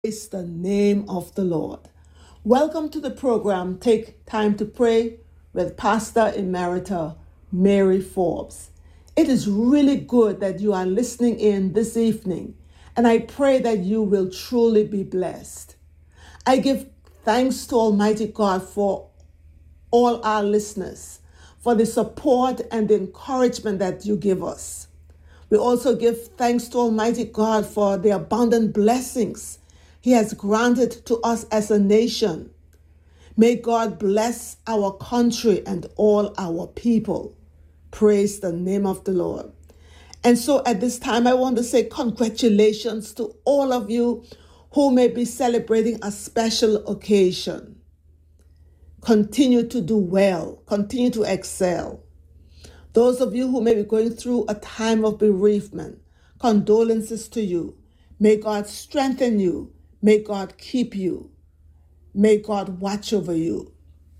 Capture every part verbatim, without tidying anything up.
Praise the name of the Lord. Welcome to the program, Take Time to Pray with Pastor Emerita Mary Forbes. It is really good that you are listening in this evening, and I pray that you will truly be blessed. I give thanks to Almighty God for all our listeners, for the support and the encouragement that you give us. We also give thanks to Almighty God for the abundant blessings He has granted to us as a nation. May God bless our country and all our people. Praise the name of the Lord. And so at this time, I want to say congratulations to all of you who may be celebrating a special occasion. Continue to do well. Continue to excel. Those of you who may be going through a time of bereavement, condolences to you. May God strengthen you. May God keep you. May God watch over you.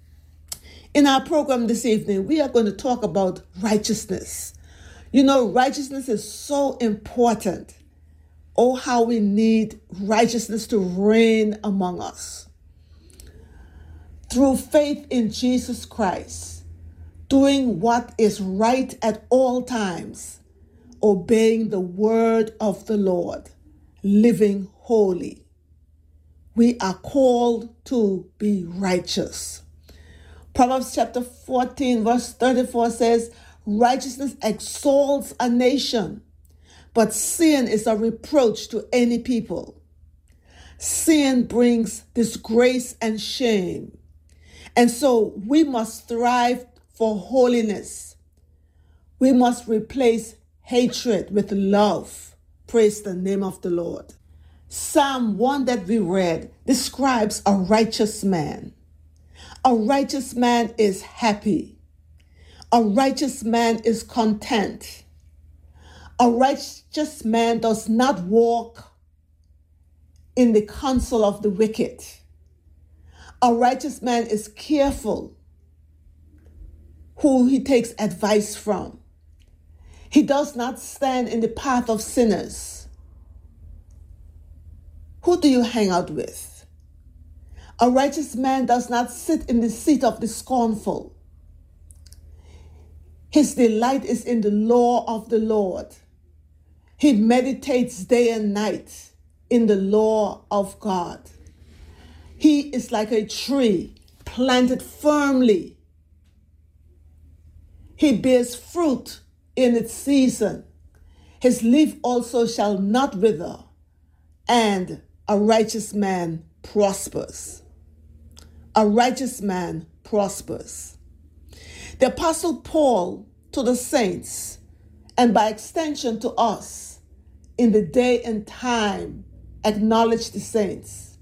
In our program this evening, we are going to talk about righteousness. You know, righteousness is so important. Oh, how we need righteousness to reign among us. Through faith in Jesus Christ, doing what is right at all times, obeying the word of the Lord, living holy. We are called to be righteous. Proverbs chapter fourteen, verse thirty-four says, righteousness exalts a nation, but sin is a reproach to any people. Sin brings disgrace and shame. And so we must strive for holiness. We must replace hatred with love. Praise the name of the Lord. Psalm one that we read describes a righteous man. A righteous man is happy. A righteous man is content. A righteous man does not walk in the counsel of the wicked. A righteous man is careful who he takes advice from. He does not stand in the path of sinners. Who do you hang out with? A righteous man does not sit in the seat of the scornful. His delight is in the law of the Lord. He meditates day and night in the law of God. He is like a tree planted firmly. He bears fruit in its season. His leaf also shall not wither, and a righteous man prospers. A righteous man prospers. The Apostle Paul to the saints, and by extension to us, in the day and time, acknowledged the saints.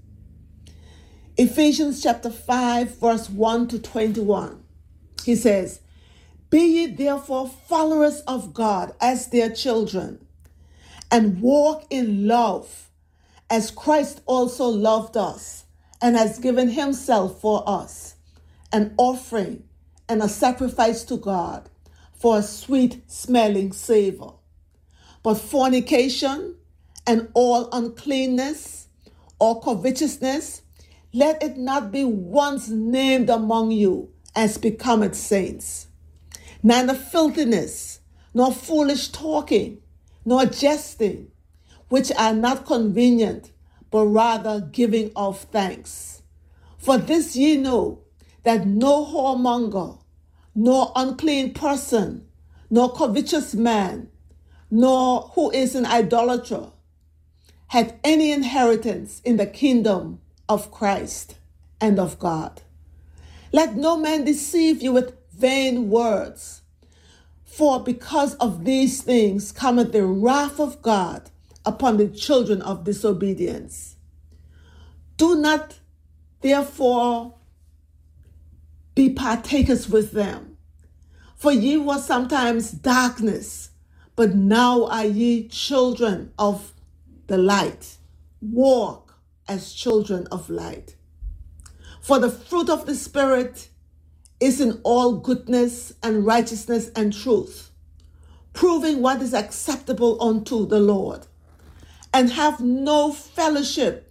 Ephesians chapter five, verse one to twenty-one. He says, be ye therefore followers of God as their children, and walk in love, as Christ also loved us and has given himself for us, an offering and a sacrifice to God for a sweet-smelling savor. But fornication and all uncleanness or covetousness, let it not be once named among you as becometh saints. Neither filthiness, nor foolish talking, nor jesting, which are not convenient, but rather giving of thanks. For this ye know, that no whoremonger, nor unclean person, nor covetous man, nor who is an idolater, hath any inheritance in the kingdom of Christ and of God. Let no man deceive you with vain words, for because of these things cometh the wrath of God upon the children of disobedience. Do not therefore be partakers with them. For ye were sometimes darkness, but now are ye children of the light. Walk as children of light. For the fruit of the Spirit is in all goodness and righteousness and truth, proving what is acceptable unto the Lord. And have no fellowship